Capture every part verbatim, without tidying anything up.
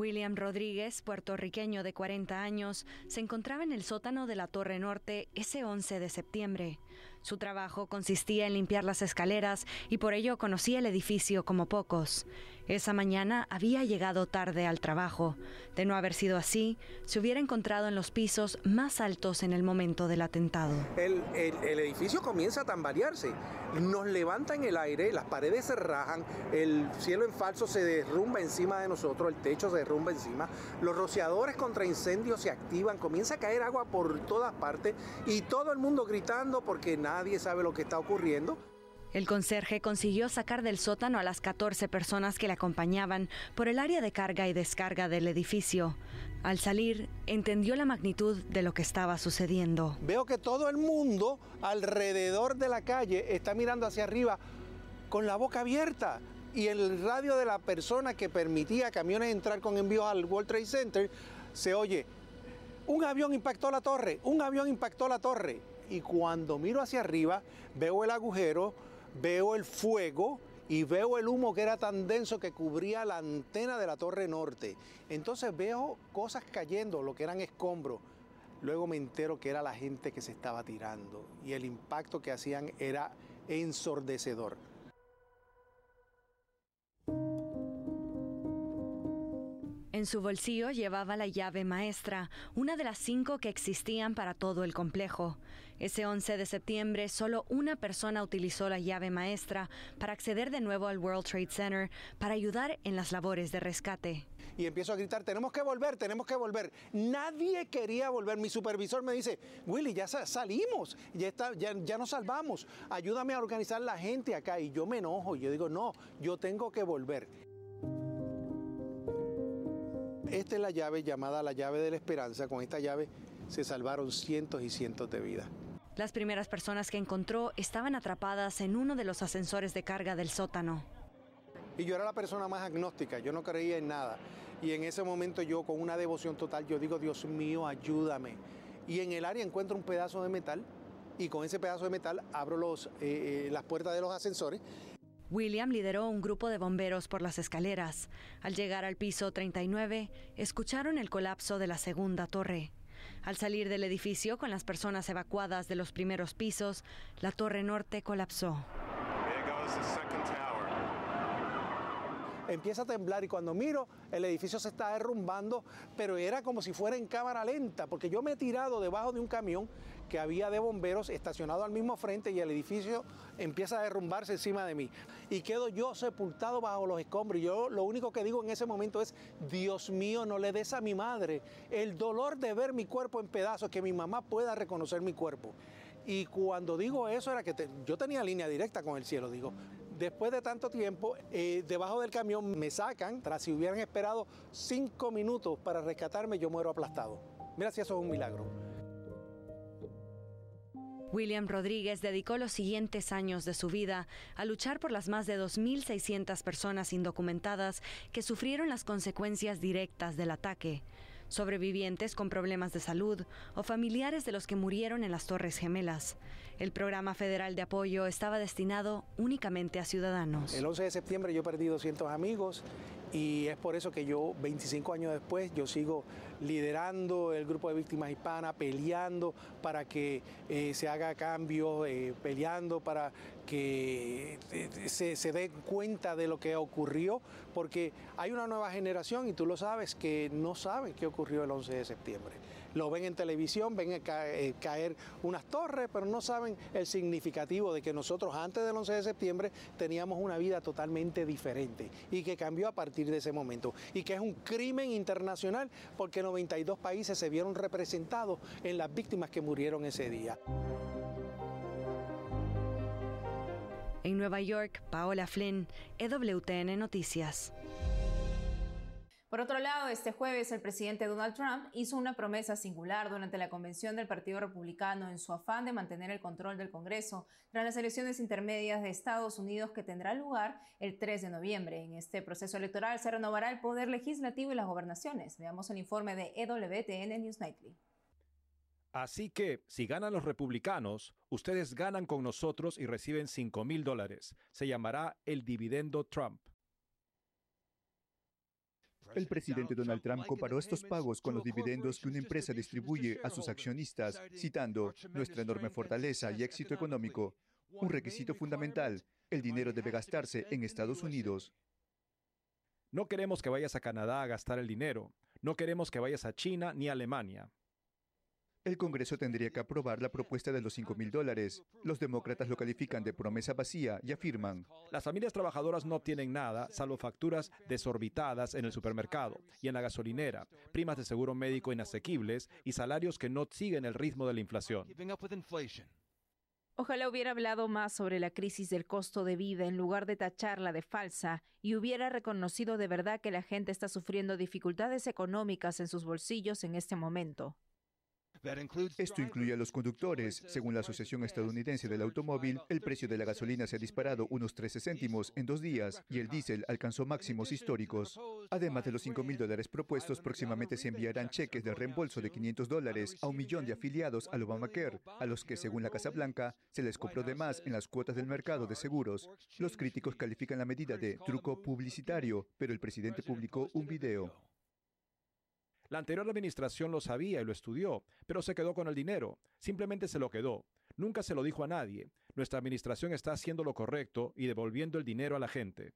William Rodríguez, puertorriqueño de cuarenta años, se encontraba en el sótano de la Torre Norte ese once de septiembre. Su trabajo consistía en limpiar las escaleras y por ello conocía el edificio como pocos. Esa mañana había llegado tarde al trabajo. De no haber sido así, se hubiera encontrado en los pisos más altos en el momento del atentado. El, el, el edificio comienza a tambalearse. Nos levanta en el aire, las paredes se rajan, el cielo en falso se derrumba encima de nosotros, el techo se derrumba encima, los rociadores contra incendios se activan, comienza a caer agua por todas partes y todo el mundo gritando porque nadie sabe lo que está ocurriendo. El conserje consiguió sacar del sótano a las catorce personas que le acompañaban por el área de carga y descarga del edificio. Al salir, entendió la magnitud de lo que estaba sucediendo. Veo que todo el mundo alrededor de la calle está mirando hacia arriba con la boca abierta. Y en el radio de la persona que permitía camiones entrar con envíos al World Trade Center, se oye, un avión impactó la torre, un avión impactó la torre. Y cuando miro hacia arriba, veo el agujero, veo el fuego y veo el humo que era tan denso que cubría la antena de la Torre Norte. Entonces veo cosas cayendo, lo que eran escombros. Luego me entero que era la gente que se estaba tirando y el impacto que hacían era ensordecedor. En su bolsillo llevaba la llave maestra, una de las cinco que existían para todo el complejo. Ese once de septiembre, solo una persona utilizó la llave maestra para acceder de nuevo al World Trade Center para ayudar en las labores de rescate. Y empiezo a gritar, tenemos que volver, tenemos que volver. Nadie quería volver. Mi supervisor me dice, Willy, ya salimos, ya, está, ya, ya nos salvamos. Ayúdame a organizar la gente acá. Y yo me enojo, y yo digo, no, yo tengo que volver. Esta es la llave llamada la llave de la esperanza. Con esta llave se salvaron cientos y cientos de vidas. Las primeras personas que encontró estaban atrapadas en uno de los ascensores de carga del sótano. Y yo era la persona más agnóstica, yo no creía en nada. Y en ese momento yo, con una devoción total, yo digo, Dios mío, ayúdame. Y en el área encuentro un pedazo de metal y con ese pedazo de metal abro los, eh, las puertas de los ascensores. William lideró un grupo de bomberos por las escaleras. Al llegar al piso treinta y nueve, escucharon el colapso de la segunda torre. Al salir del edificio con las personas evacuadas de los primeros pisos, la Torre Norte colapsó. Empieza a temblar y cuando miro, el edificio se está derrumbando, pero era como si fuera en cámara lenta, porque yo me he tirado debajo de un camión que había de bomberos estacionado al mismo frente y el edificio empieza a derrumbarse encima de mí. Y quedo yo sepultado bajo los escombros. Y yo lo único que digo en ese momento es, Dios mío, no le des a mi madre el dolor de ver mi cuerpo en pedazos, que mi mamá pueda reconocer mi cuerpo. Y cuando digo eso era que te, yo tenía línea directa con el cielo, digo. Después de tanto tiempo, eh, debajo del camión me sacan, tras si hubieran esperado cinco minutos para rescatarme, yo muero aplastado. Mira si eso es un milagro. William Rodríguez dedicó los siguientes años de su vida a luchar por las más de dos mil seiscientas personas indocumentadas que sufrieron las consecuencias directas del ataque. Sobrevivientes con problemas de salud o familiares de los que murieron en las Torres Gemelas. El programa federal de apoyo estaba destinado únicamente a ciudadanos. El once de septiembre yo perdí doscientos amigos y es por eso que yo, veinticinco años después, yo sigo liderando el grupo de víctimas hispanas, peleando para que eh, se haga cambio, eh, peleando para que eh, se, se den cuenta de lo que ocurrió, porque hay una nueva generación, y tú lo sabes, que no saben qué ocurrió el once de septiembre. Lo ven en televisión, ven caer unas torres, pero no saben el significativo de que nosotros antes del once de septiembre teníamos una vida totalmente diferente y que cambió a partir de ese momento. Y que es un crimen internacional porque noventa y dos países se vieron representados en las víctimas que murieron ese día. En Nueva York, Paola Flynn, E W T N Noticias. Por otro lado, este jueves el presidente Donald Trump hizo una promesa singular durante la convención del Partido Republicano en su afán de mantener el control del Congreso tras las elecciones intermedias de Estados Unidos que tendrán lugar el tres de noviembre. En este proceso electoral se renovará el poder legislativo y las gobernaciones. Veamos el informe de E W T N News Nightly. Así que, si ganan los republicanos, ustedes ganan con nosotros y reciben cinco mil dólares. Se llamará el dividendo Trump. El presidente Donald Trump comparó estos pagos con los dividendos que una empresa distribuye a sus accionistas, citando: nuestra enorme fortaleza y éxito económico. Un requisito fundamental: el dinero debe gastarse en Estados Unidos. No queremos que vayas a Canadá a gastar el dinero. No queremos que vayas a China ni a Alemania. El Congreso tendría que aprobar la propuesta de los cinco mil dólares. Los demócratas lo califican de promesa vacía y afirman: las familias trabajadoras no obtienen nada salvo facturas desorbitadas en el supermercado y en la gasolinera, primas de seguro médico inasequibles y salarios que no siguen el ritmo de la inflación. Ojalá hubiera hablado más sobre la crisis del costo de vida en lugar de tacharla de falsa y hubiera reconocido de verdad que la gente está sufriendo dificultades económicas en sus bolsillos en este momento. Esto incluye a los conductores. Según la Asociación Estadounidense del Automóvil, el precio de la gasolina se ha disparado unos trece céntimos en dos días y el diésel alcanzó máximos históricos. Además de los cinco mil dólares propuestos, próximamente se enviarán cheques de reembolso de quinientos dólares a un millón de afiliados al Obamacare, a los que, según la Casa Blanca, se les cobró de más en las cuotas del mercado de seguros. Los críticos califican la medida de truco publicitario, pero el presidente publicó un video. La anterior administración lo sabía y lo estudió, pero se quedó con el dinero. Simplemente se lo quedó. Nunca se lo dijo a nadie. Nuestra administración está haciendo lo correcto y devolviendo el dinero a la gente.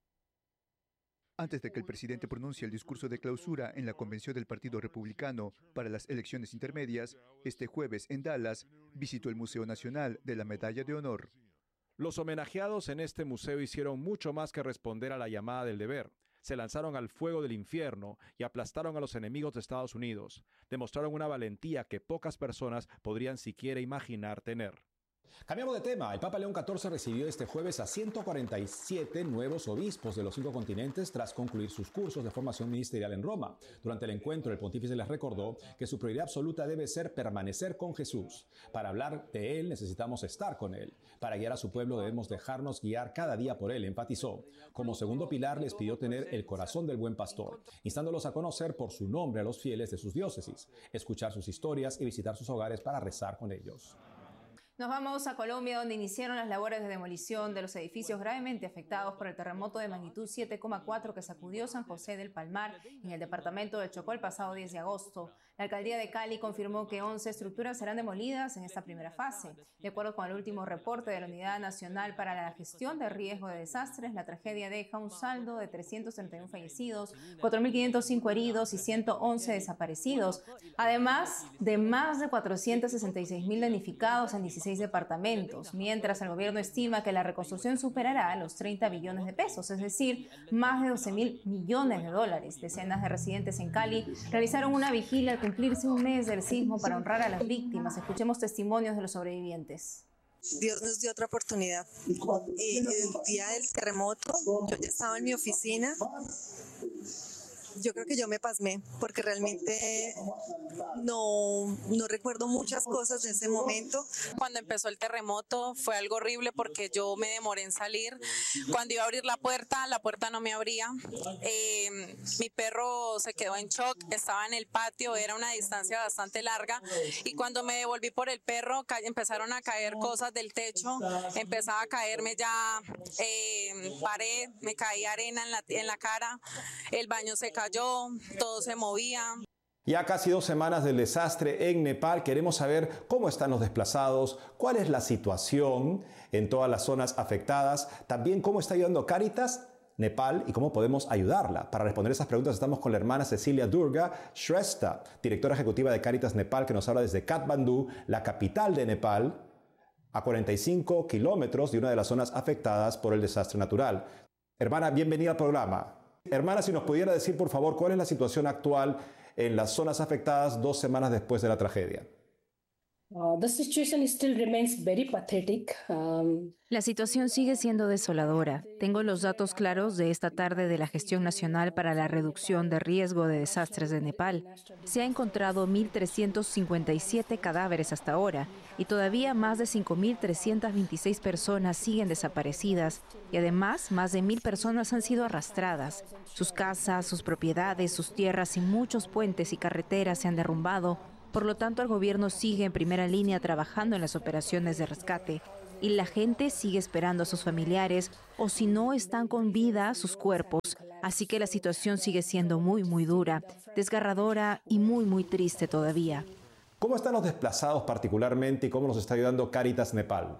Antes de que el presidente pronuncie el discurso de clausura en la convención del Partido Republicano para las elecciones intermedias, este jueves en Dallas, visitó el Museo Nacional de la Medalla de Honor. Los homenajeados en este museo hicieron mucho más que responder a la llamada del deber. Se lanzaron al fuego del infierno y aplastaron a los enemigos de Estados Unidos. Demostraron una valentía que pocas personas podrían siquiera imaginar tener. Cambiamos de tema. El Papa León catorce recibió este jueves a ciento cuarenta y siete nuevos obispos de los cinco continentes tras concluir sus cursos de formación ministerial en Roma. Durante el encuentro, el pontífice les recordó que su prioridad absoluta debe ser permanecer con Jesús. Para hablar de Él necesitamos estar con Él. Para guiar a su pueblo debemos dejarnos guiar cada día por Él, enfatizó. Como segundo pilar les pidió tener el corazón del buen pastor, instándolos a conocer por su nombre a los fieles de sus diócesis, escuchar sus historias y visitar sus hogares para rezar con ellos. Nos vamos a Colombia, donde iniciaron las labores de demolición de los edificios gravemente afectados por el terremoto de magnitud siete coma cuatro que sacudió San José del Palmar en el departamento del Chocó el pasado diez de agosto. La alcaldía de Cali confirmó que once estructuras serán demolidas en esta primera fase. De acuerdo con el último reporte de la Unidad Nacional para la Gestión de Riesgo de Desastres, la tragedia deja un saldo de trescientos treinta y uno fallecidos, cuatro mil quinientos cinco heridos y ciento once desaparecidos, además de más de cuatrocientos sesenta y seis mil damnificados en dieciséis departamentos, mientras el gobierno estima que la reconstrucción superará los treinta billones de pesos, es decir, más de doce mil millones de dólares. Decenas de residentes en Cali realizaron una vigilia al cumplirse un mes del sismo para honrar a las víctimas. Escuchemos testimonios de los sobrevivientes. Dios nos dio otra oportunidad. Y el día del terremoto, yo ya estaba en mi oficina. Yo creo que yo me pasmé porque realmente no, no recuerdo muchas cosas de ese momento. Cuando empezó el terremoto fue algo horrible porque yo me demoré en salir. Cuando iba a abrir la puerta, la puerta no me abría. Eh, mi perro se quedó en shock, estaba en el patio, era una distancia bastante larga. Y cuando me devolví por el perro, empezaron a caer cosas del techo, empezaba a caerme ya eh, pared, me caía arena en la, en la cara, el baño se cayó. Cayó, todo se movía. Ya casi dos semanas del desastre en Nepal, queremos saber cómo están los desplazados, cuál es la situación en todas las zonas afectadas, también cómo está ayudando Cáritas Nepal y cómo podemos ayudarla. Para responder esas preguntas estamos con la hermana Cecilia Durga Shrestha, directora ejecutiva de Cáritas Nepal, que nos habla desde Katmandú, la capital de Nepal, a cuarenta y cinco kilómetros de una de las zonas afectadas por el desastre natural. Hermana, bienvenida al programa. Hermana, si nos pudiera decir, por favor, cuál es la situación actual en las zonas afectadas dos semanas después de la tragedia. Uh, the situation still remains very pathetic. Um, La situación sigue siendo desoladora. Tengo los datos claros de esta tarde de la Gestión Nacional para la Reducción de Riesgo de Desastres de Nepal. Se ha encontrado mil trescientos cincuenta y siete cadáveres hasta ahora y todavía más de cinco mil trescientas veintiséis personas siguen desaparecidas y además más de mil personas han sido arrastradas. Sus casas, sus propiedades, sus tierras y muchos puentes y carreteras se han derrumbado. Por lo tanto, el gobierno sigue en primera línea trabajando en las operaciones de rescate. y la gente sigue esperando a sus familiares o si no están con vida sus cuerpos. Así que la situación sigue siendo muy, muy dura, desgarradora y muy, muy triste todavía. ¿Cómo están los desplazados particularmente y cómo nos está ayudando Cáritas Nepal?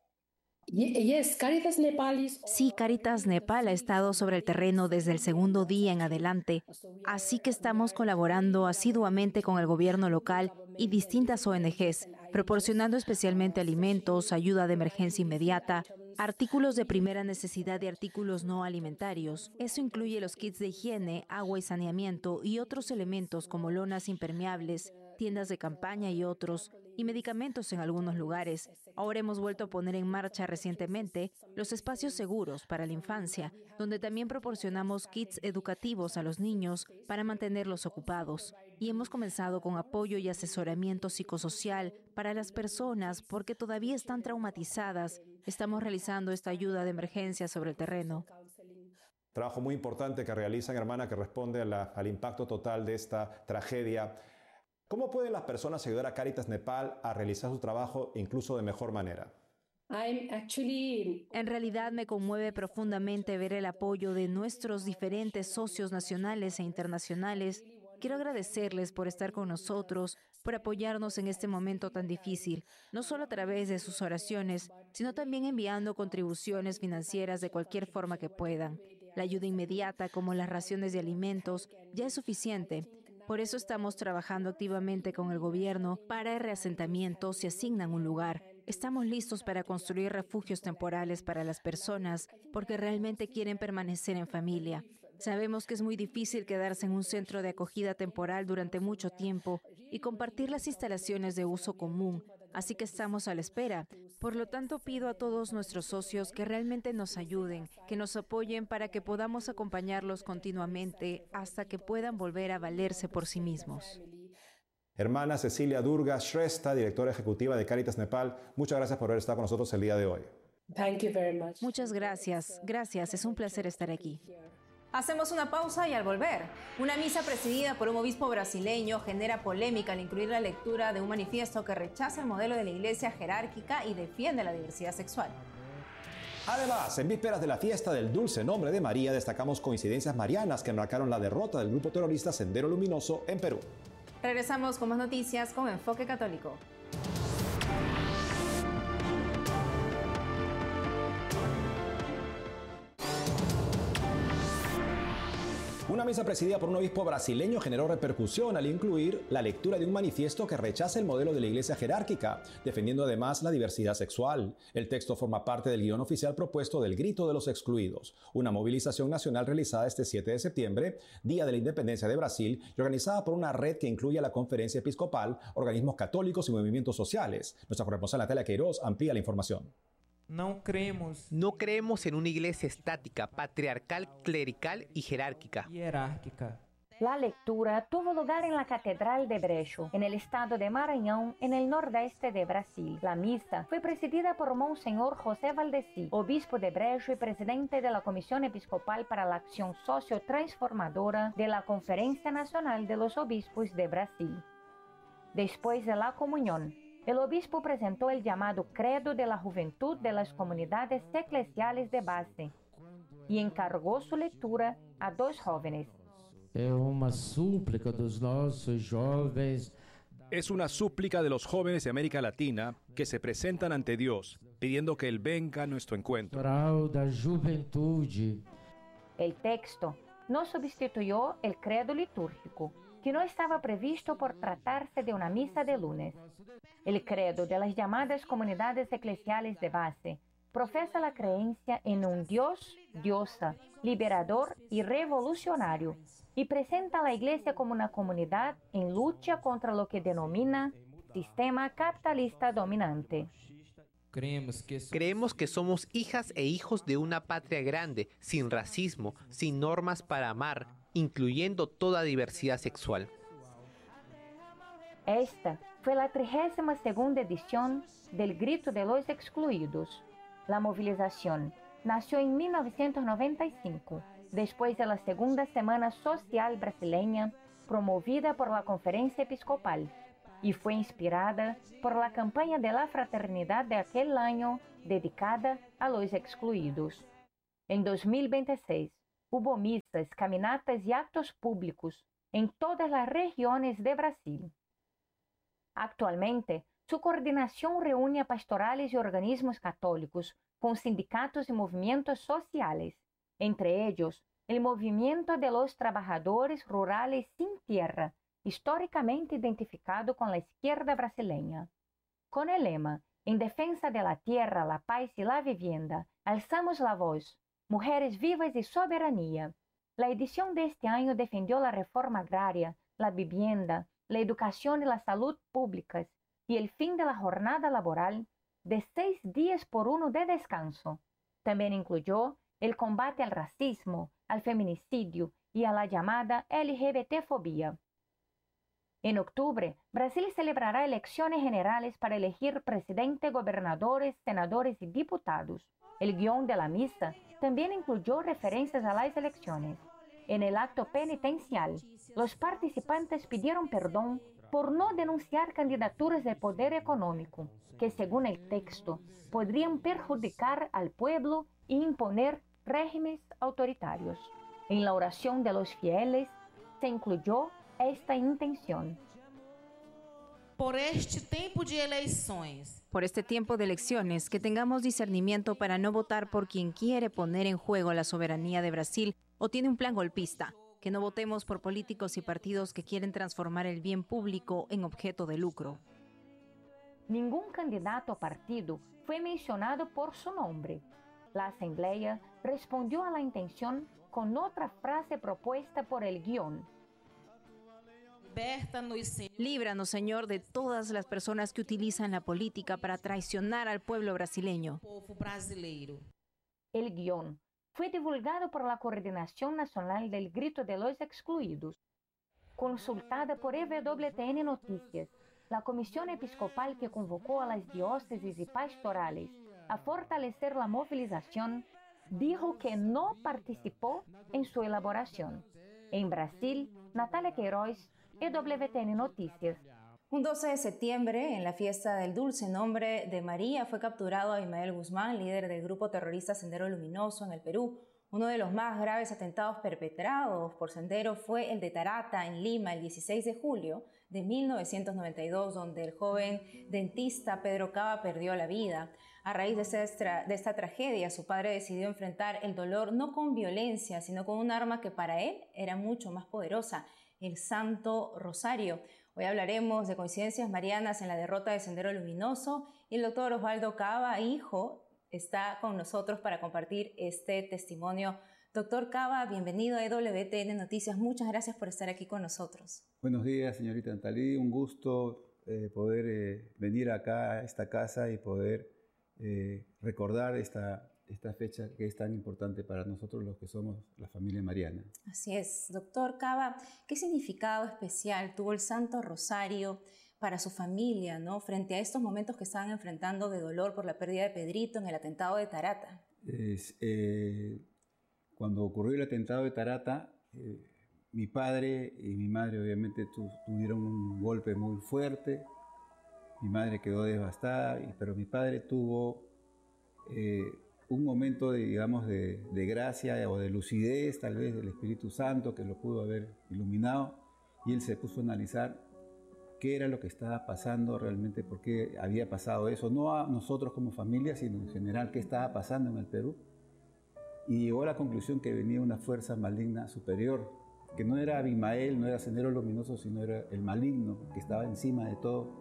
Yes, Cáritas Nepal is... Sí, Cáritas Nepal ha estado sobre el terreno desde el segundo día en adelante, así que estamos colaborando asiduamente con el gobierno local y distintas O N Ges, proporcionando especialmente alimentos, ayuda de emergencia inmediata, artículos de primera necesidad y artículos no alimentarios. Eso incluye los kits de higiene, agua y saneamiento y otros elementos como lonas impermeables, tiendas de campaña y otros, y medicamentos en algunos lugares. Ahora hemos vuelto a poner en marcha recientemente los espacios seguros para la infancia, donde también proporcionamos kits educativos a los niños para mantenerlos ocupados. Y hemos comenzado con apoyo y asesoramiento psicosocial para las personas porque todavía están traumatizadas. Estamos realizando esta ayuda de emergencia sobre el terreno. Trabajo muy importante que realizan, hermana, que responde a la, al impacto total de esta tragedia. ¿Cómo pueden las personas ayudar a Cáritas Nepal a realizar su trabajo incluso de mejor manera? I'm actually... En realidad me conmueve profundamente ver el apoyo de nuestros diferentes socios nacionales e internacionales. Quiero agradecerles por estar con nosotros, por apoyarnos en este momento tan difícil, no solo a través de sus oraciones, sino también enviando contribuciones financieras de cualquier forma que puedan. La ayuda inmediata, como las raciones de alimentos, ya es suficiente. Por eso estamos trabajando activamente con el gobierno para el reasentamiento si asignan un lugar. Estamos listos para construir refugios temporales para las personas porque realmente quieren permanecer en familia. Sabemos que es muy difícil quedarse en un centro de acogida temporal durante mucho tiempo y compartir las instalaciones de uso común, así que estamos a la espera. Por lo tanto, pido a todos nuestros socios que realmente nos ayuden, que nos apoyen para que podamos acompañarlos continuamente hasta que puedan volver a valerse por sí mismos. Hermana Cecilia Durga Shrestha, directora ejecutiva de Cáritas Nepal, muchas gracias por haber estado con nosotros el día de hoy. Thank you very much. Muchas gracias. Gracias, es un placer estar aquí. Hacemos una pausa y al volver, una misa presidida por un obispo brasileño genera polémica al incluir la lectura de un manifiesto que rechaza el modelo de la iglesia jerárquica y defiende la diversidad sexual. Además, en vísperas de la fiesta del Dulce Nombre de María, destacamos coincidencias marianas que marcaron la derrota del grupo terrorista Sendero Luminoso en Perú. Regresamos con más noticias con Enfoque Católico. Una misa presidida por un obispo brasileño generó repercusión al incluir la lectura de un manifiesto que rechaza el modelo de la iglesia jerárquica, defendiendo además la diversidad sexual. El texto forma parte del guión oficial propuesto del Grito de los Excluidos, una movilización nacional realizada este siete de septiembre, Día de la Independencia de Brasil, y organizada por una red que incluye a la Conferencia Episcopal, organismos católicos y movimientos sociales. Nuestra corresponsal Natalia Queiroz amplía la información. No creemos. No creemos en una iglesia estática, patriarcal, clerical y jerárquica. Jerárquica. La lectura tuvo lugar en la Catedral de Brejo, en el estado de Maranhão, en el nordeste de Brasil. La misa fue presidida por Monseñor José Valdeci, obispo de Brejo y presidente de la Comisión Episcopal para la Acción Socio-Transformadora de la Conferencia Nacional de los Obispos de Brasil. Después de la comunión, el obispo presentó el llamado Credo de la Juventud de las Comunidades Eclesiales de Base y encargó su lectura a dos jóvenes. Es una súplica de nuestros jóvenes. Es una súplica de los jóvenes de América Latina que se presentan ante Dios, pidiendo que Él venga a nuestro encuentro. El texto no sustituyó el credo litúrgico, que no estaba previsto por tratarse de una misa de lunes. El credo de las llamadas comunidades eclesiales de base profesa la creencia en un Dios, diosa, liberador y revolucionario, y presenta a la Iglesia como una comunidad en lucha contra lo que denomina sistema capitalista dominante. Creemos que, Creemos que somos hijas e hijos de una patria grande, sin racismo, sin normas para amar, incluyendo toda diversidad sexual. Esta fue la trigésima segunda edición del Grito de los Excluidos. La movilización nació en mil novecientos noventa y cinco, después de la Segunda Semana Social Brasileña, promovida por la Conferencia Episcopal. y fue inspirada por la campaña de la fraternidad de aquel año dedicada a los excluidos. En dos mil veintiséis hubo misas, caminatas y actos públicos en todas las regiones de Brasil. Actualmente, su coordinación reúne a pastorales y organismos católicos con sindicatos y movimientos sociales, entre ellos el Movimiento de los Trabajadores Rurales Sin Tierra, históricamente identificado con la izquierda brasileña. Con el lema En defensa de la tierra, la paz y la vivienda, alzamos la voz, Mujeres Vivas y Soberanía. La edición de este año defendió la reforma agraria, la vivienda, la educación y la salud públicas y el fin de la jornada laboral de seis días por uno de descanso. También incluyó el combate al racismo, al feminicidio y a la llamada L G B T-fobia. En octubre, Brasil celebrará elecciones generales para elegir presidente, gobernadores, senadores y diputados. El guión de la misa también incluyó referencias a las elecciones. En el acto penitencial, los participantes pidieron perdón por no denunciar candidaturas de poder económico, que según el texto podrían perjudicar al pueblo e imponer regímenes autoritarios. En la oración de los fieles se incluyó esta intención. Por este tiempo de eleições. Por este tiempo de elecciones, que tengamos discernimiento para no votar por quien quiere poner en juego la soberanía de Brasil o tiene un plan golpista. Que no votemos por políticos y partidos que quieren transformar el bien público en objeto de lucro. Ningún candidato o partido fue mencionado por su nombre. La Asamblea respondió a la intención con otra frase propuesta por el guión. Líbranos, Señor, de todas las personas que utilizan la política para traicionar al pueblo brasileño. El guión fue divulgado por la Coordinación Nacional del Grito de los Excluidos. Consultada por E W T N Noticias, la comisión episcopal que convocó a las diócesis y pastorales a fortalecer la movilización, dijo que no participó en su elaboración. En Brasil, Natalia Queiroz, E W T N Noticias. Un doce de septiembre, en la fiesta del dulce nombre de María, fue capturado Abimael Guzmán, líder del grupo terrorista Sendero Luminoso en el Perú. Uno de los más graves atentados perpetrados por Sendero fue el de Tarata, en Lima, el dieciséis de julio de mil novecientos noventa y dos, donde el joven dentista Pedro Cava perdió la vida. A raíz de esta, de esta tragedia, su padre decidió enfrentar el dolor no con violencia, sino con un arma que para él era mucho más poderosa, el Santo Rosario. Hoy hablaremos de coincidencias marianas en la derrota de Sendero Luminoso y el doctor Osvaldo Cava, hijo, está con nosotros para compartir este testimonio. Doctor Cava, bienvenido a E W T N Noticias. Muchas gracias por estar aquí con nosotros. Buenos días, señorita Antalí. Un gusto eh, poder eh, venir acá a esta casa y poder eh, recordar esta, esta fecha que es tan importante para nosotros los que somos la familia mariana. Así es. Doctor Cava, ¿qué significado especial tuvo el Santo Rosario para su familia, ¿no?, frente a estos momentos que estaban enfrentando de dolor por la pérdida de Pedrito en el atentado de Tarata? Es, eh, cuando ocurrió el atentado de Tarata, eh, mi padre y mi madre obviamente tu, tuvieron un golpe muy fuerte. Mi madre quedó devastada, pero mi padre tuvo eh, un momento de, digamos, de, de gracia o de lucidez, tal vez del Espíritu Santo, que lo pudo haber iluminado, y él se puso a analizar qué era lo que estaba pasando realmente, por qué había pasado eso, no a nosotros como familia, sino en general qué estaba pasando en el Perú. Y llegó a la conclusión que venía una fuerza maligna superior, que no era Abimael, no era Sendero Luminoso, sino era el maligno que estaba encima de todo.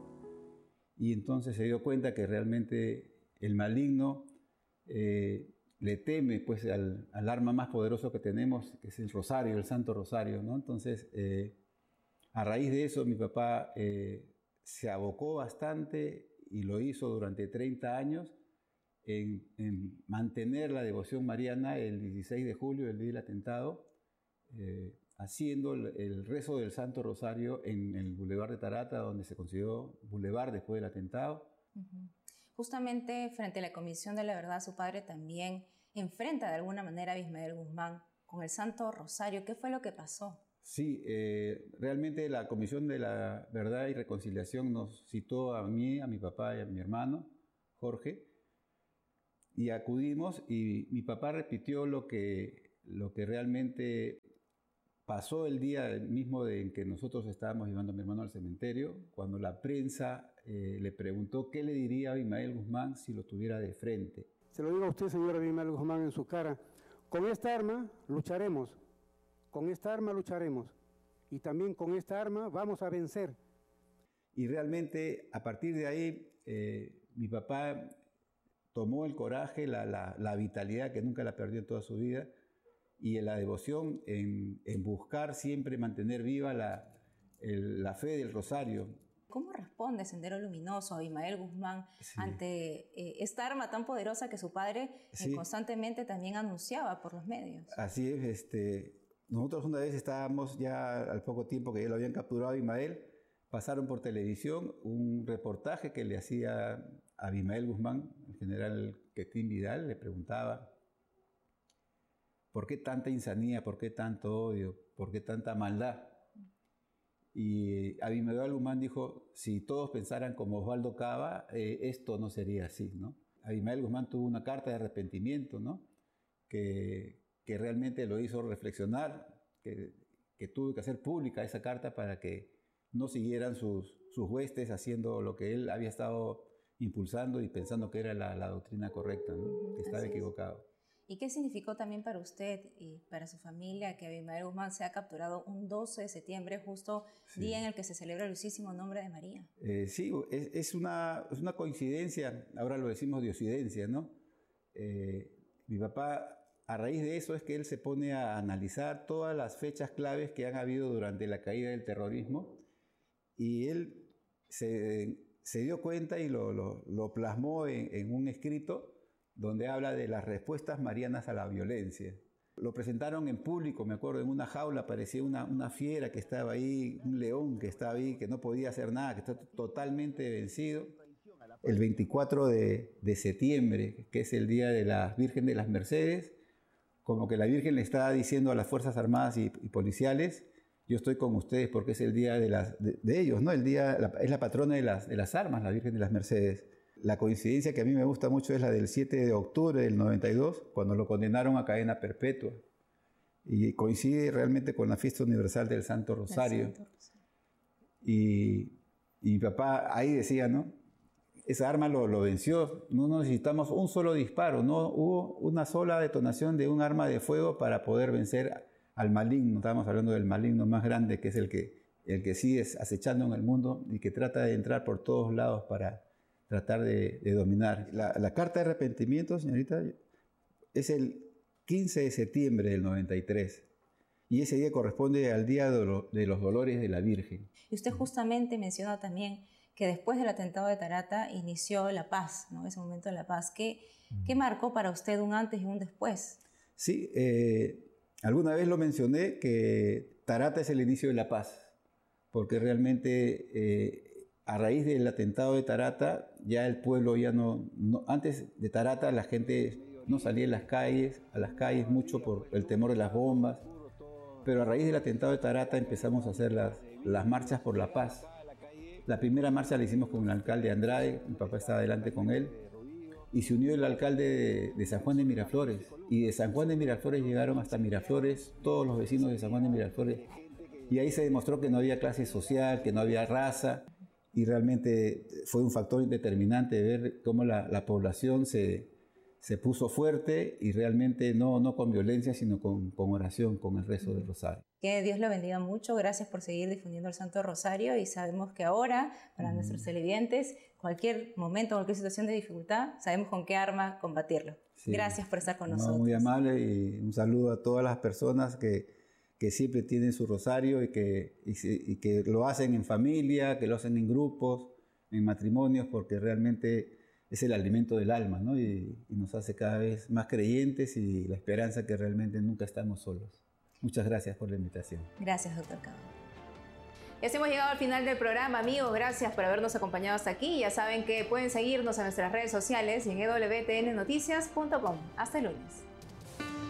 Y entonces se dio cuenta que realmente el maligno eh, le teme pues, al, al arma más poderoso que tenemos, que es el rosario, el Santo Rosario, ¿no? Entonces, eh, a raíz de eso, mi papá eh, se abocó bastante y lo hizo durante treinta años en, en mantener la devoción mariana el dieciséis de julio, el día del atentado, eh, haciendo el, el rezo del Santo Rosario en el Boulevard de Tarata, donde se consideró Boulevard después del atentado. Uh-huh. Justamente frente a la Comisión de la Verdad, su padre también enfrenta de alguna manera a Abimael Guzmán con el Santo Rosario. ¿Qué fue lo que pasó? Sí, eh, realmente la Comisión de la Verdad y Reconciliación nos citó a mí, a mi papá y a mi hermano, Jorge, y acudimos y mi papá repitió lo que, lo que realmente pasó el día mismo de en que nosotros estábamos llevando a mi hermano al cementerio, cuando la prensa eh, le preguntó qué le diría a Abimael Guzmán si lo tuviera de frente. Se lo digo a usted, señor Abimael Guzmán, en su cara. Con esta arma lucharemos, con esta arma lucharemos y también con esta arma vamos a vencer. Y realmente a partir de ahí eh, mi papá tomó el coraje, la, la, la vitalidad que nunca la perdió en toda su vida y la devoción en, en buscar siempre mantener viva la, el, la fe del Rosario. ¿Cómo responde Sendero Luminoso, Abimael Guzmán, sí. ante eh, esta arma tan poderosa que su padre eh, sí. constantemente también anunciaba por los medios? Así es, este, nosotros una vez estábamos ya al poco tiempo que ya lo habían capturado a Abimael, pasaron por televisión un reportaje que le hacía a Abimael Guzmán, el general Quetín Vidal, le preguntaba ¿por qué tanta insanía, por qué tanto odio, por qué tanta maldad? Y Abimael Guzmán dijo, si todos pensaran como Osvaldo Cava, eh, esto no sería así, ¿no? Abimael Guzmán tuvo una carta de arrepentimiento, ¿no? Que, que realmente lo hizo reflexionar, que, que tuvo que hacer pública esa carta para que no siguieran sus, sus huestes haciendo lo que él había estado impulsando y pensando que era la, la doctrina correcta, ¿no? Que estaba equivocado. ¿Y qué significó también para usted y para su familia que Abimael Guzmán sea capturado un doce de septiembre, justo sí. día en el que se celebra el Dulcísimo Nombre de María? Eh, sí, es, es, una, es una coincidencia, ahora lo decimos diosidencia, ¿no? Eh, mi papá, a raíz de eso es que él se pone a analizar todas las fechas claves que han habido durante la caída del terrorismo y él se, se dio cuenta y lo, lo, lo plasmó en, en un escrito donde habla de las respuestas marianas a la violencia. Lo presentaron en público, me acuerdo, en una jaula, parecía una, una fiera que estaba ahí, un león que estaba ahí, que no podía hacer nada, que está totalmente vencido. El veinticuatro de, de septiembre, que es el día de la Virgen de las Mercedes, como que la Virgen le está diciendo a las Fuerzas Armadas y, y policiales, yo estoy con ustedes porque es el día de, las, de, de ellos, ¿no? El día, la, es la patrona de las, de las armas, la Virgen de las Mercedes. La coincidencia que a mí me gusta mucho es la del siete de octubre del noventa y dos, cuando lo condenaron a cadena perpetua. Y coincide realmente con la fiesta universal del Santo Rosario. Santo Rosario. Y, y mi papá ahí decía, ¿no? Esa arma lo, lo venció, no necesitamos un solo disparo, no hubo una sola detonación de un arma de fuego para poder vencer al maligno. Estábamos hablando del maligno más grande, que es el que, el que sigue acechando en el mundo y que trata de entrar por todos lados para tratar de, de dominar. La, la carta de arrepentimiento, señorita, es el quince de septiembre del noventa y tres. Y ese día corresponde al Día de, lo, de los Dolores de la Virgen. Y usted justamente menciona también que después del atentado de Tarata inició la paz, ¿no? Ese momento de la paz. ¿Qué, ¿qué marcó para usted un antes y un después? Sí, eh, alguna vez lo mencioné, que Tarata es el inicio de la paz, porque realmente eh, a raíz del atentado de Tarata, ya el pueblo ya no, no... Antes de Tarata la gente no salía en las calles, a las calles mucho por el temor de las bombas, pero a raíz del atentado de Tarata empezamos a hacer las, las marchas por la paz. La primera marcha la hicimos con el alcalde Andrade, mi papá estaba adelante con él, y se unió el alcalde de, de San Juan de Miraflores, y de San Juan de Miraflores llegaron hasta Miraflores todos los vecinos de San Juan de Miraflores, y ahí se demostró que no había clase social, que no había raza, y realmente fue un factor determinante ver cómo la, la población se, se puso fuerte y realmente no, no con violencia, sino con, con oración, con el rezo del Rosario. Que Dios lo bendiga mucho, gracias por seguir difundiendo el Santo Rosario y sabemos que ahora, para mm. nuestros televidentes, cualquier momento, cualquier situación de dificultad, sabemos con qué arma combatirlo. Sí. Gracias por estar con no, nosotros. Muy amable y un saludo a todas las personas que que siempre tienen su rosario y que, y, y que lo hacen en familia, que lo hacen en grupos, en matrimonios, porque realmente es el alimento del alma, ¿no? Y, y nos hace cada vez más creyentes y la esperanza que realmente nunca estamos solos. Muchas gracias por la invitación. Gracias, doctor Cava. Y así hemos llegado al final del programa, amigos. Gracias por habernos acompañado hasta aquí. Ya saben que pueden seguirnos en nuestras redes sociales y en e w t n noticias punto com. Hasta el lunes.